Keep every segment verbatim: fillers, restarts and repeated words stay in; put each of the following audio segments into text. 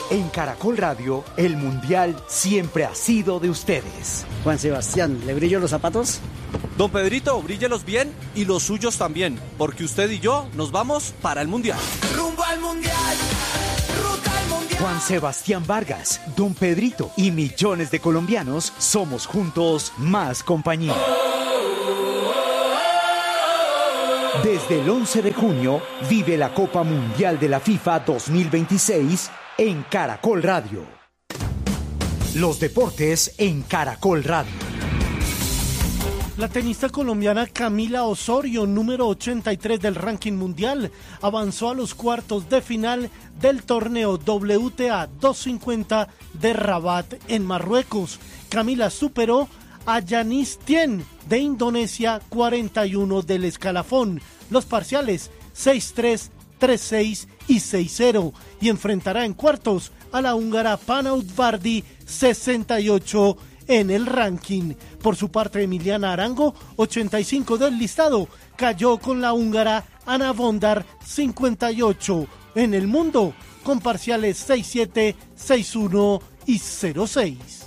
En Caracol Radio, el Mundial siempre ha sido de ustedes. Juan Sebastián, ¿le brillo los zapatos? Don Pedrito, bríllelos bien y los suyos también, porque usted y yo nos vamos para el Mundial. Rumbo al Mundial, ruta al Mundial. Juan Sebastián Vargas, Don Pedrito y millones de colombianos somos juntos más compañía. Desde el once de junio, vive la Copa Mundial de la FIFA dos mil veintiséis en Caracol Radio. Los deportes en Caracol Radio. La tenista colombiana Camila Osorio, número ochenta y tres del ranking mundial, avanzó a los cuartos de final del torneo W T A doscientos cincuenta de Rabat en Marruecos. Camila superó a Yanis Tien de Indonesia, cuarenta y uno del escalafón. Los parciales seis tres, tres seis y seis cero, y enfrentará en cuartos a la húngara Pana Udvardi, sesenta y ocho en el ranking. Por su parte, Emiliana Arango, ochenta y cinco del listado, cayó con la húngara Ana Bondar, cincuenta y ocho en el mundo, con parciales seis siete, seis uno y cero seis.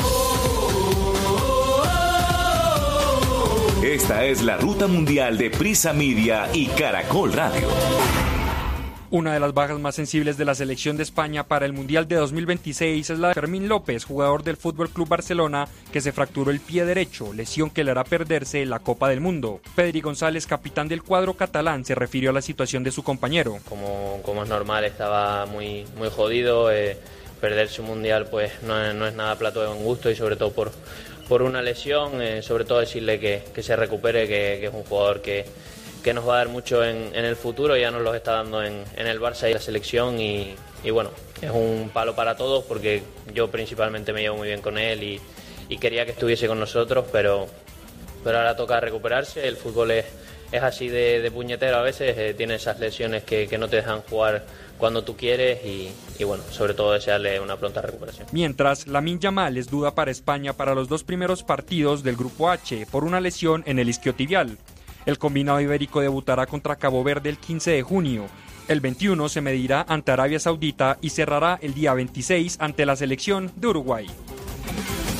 Esta es la ruta mundial de Prisa Media y Caracol Radio. Una de las bajas más sensibles de la selección de España para el Mundial de dos mil veintiséis es la de Fermín López, jugador del F C Barcelona, que se fracturó el pie derecho, lesión que le hará perderse la Copa del Mundo. Pedri González, capitán del cuadro catalán, se refirió a la situación de su compañero. Como, como es normal, estaba muy, muy jodido, eh, perderse un Mundial pues no, no es nada plato de buen gusto, y sobre todo por, por una lesión, eh, sobre todo decirle que, que se recupere, que, que es un jugador que que nos va a dar mucho en, en el futuro, ya nos lo está dando en, en el Barça y la selección, y, y bueno, es un palo para todos porque yo principalmente me llevo muy bien con él y, y quería que estuviese con nosotros, pero, pero ahora toca recuperarse. El fútbol es, es así de, de puñetero a veces, eh, tiene esas lesiones que, que no te dejan jugar cuando tú quieres, y, y bueno, sobre todo desearle una pronta recuperación. Mientras, Lamine Yamal es duda para España para los dos primeros partidos del Grupo H por una lesión en el isquiotibial. El combinado ibérico debutará contra Cabo Verde el quince de junio. El veintiuno se medirá ante Arabia Saudita y cerrará el día veintiséis ante la selección de Uruguay.